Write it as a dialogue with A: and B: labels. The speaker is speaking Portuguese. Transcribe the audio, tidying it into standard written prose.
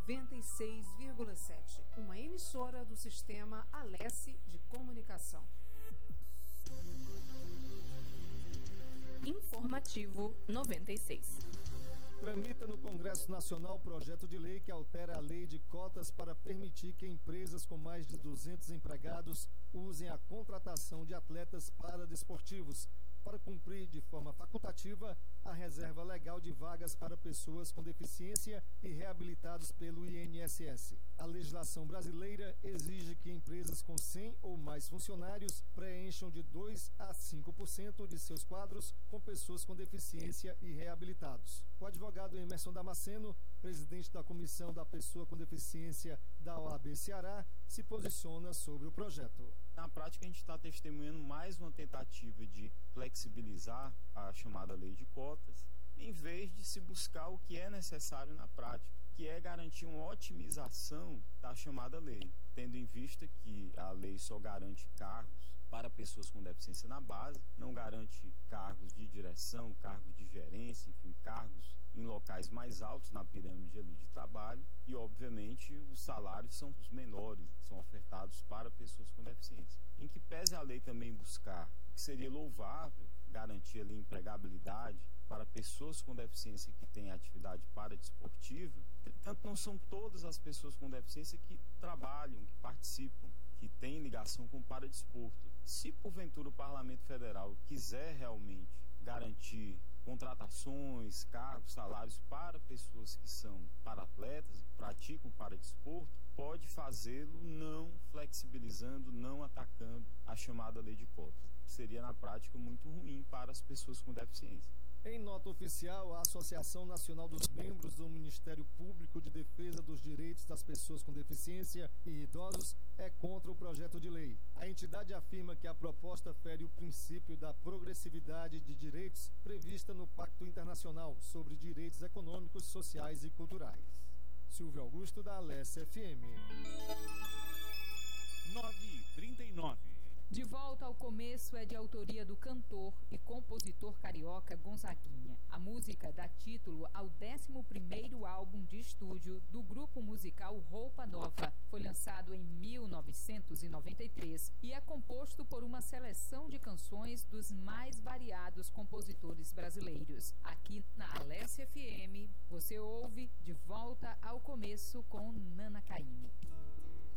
A: 96,7, uma emissora do sistema Alesse de Comunicação.
B: Informativo 96.
C: Tramita no Congresso Nacional projeto de lei que altera a lei de cotas para permitir que empresas com mais de 200 empregados usem a contratação de atletas paradesportivos para cumprir de forma facultativa a reserva legal de vagas para pessoas com deficiência e reabilitados pelo INSS. A legislação brasileira exige que empresas com 100 ou mais funcionários preencham de 2 a 5% de seus quadros com pessoas com deficiência e reabilitados. O advogado Emerson Damasceno, presidente da Comissão da Pessoa com Deficiência da OAB Ceará, se posiciona sobre o projeto.
D: Na prática, a gente está testemunhando mais uma tentativa de flexibilizar a chamada lei de cotas, em vez de se buscar o que é necessário na prática, que é garantir uma otimização da chamada lei, tendo em vista que a lei só garante cargos para pessoas com deficiência na base, não garante cargos de direção, cargos de gerência, enfim, cargos em locais mais altos na pirâmide ali de trabalho, e obviamente os salários são os menores, são ofertados para pessoas com deficiência. Em que pese a lei também buscar, o que seria louvável, garantir ali empregabilidade para pessoas com deficiência que têm atividade paradesportiva, entretanto não são todas as pessoas com deficiência que trabalham, que participam, que têm ligação com o paradesporto. Se porventura o Parlamento Federal quiser realmente garantir contratações, cargos, salários para pessoas que são para-atletas, que praticam paradesporto, pode fazê-lo não flexibilizando, não atacando a chamada lei de cotas. Seria na prática muito ruim para as pessoas com deficiência.
C: Em nota oficial, a Associação Nacional dos Membros do Ministério Público de Defesa dos Direitos das Pessoas com Deficiência e Idosos é contra o projeto de lei. A entidade afirma que a proposta fere o princípio da progressividade de direitos prevista no Pacto Internacional sobre Direitos Econômicos, Sociais e Culturais. Silvio Augusto, da Alesse FM.
E: 9h39.
B: De Volta ao Começo é de autoria do cantor e compositor carioca Gonzaguinha. A música dá título ao 11º álbum de estúdio do grupo musical Roupa Nova. Foi lançado em 1993 e é composto por uma seleção de canções dos mais variados compositores brasileiros. Aqui na Alesse FM, você ouve De Volta ao Começo com Nana Caymmi.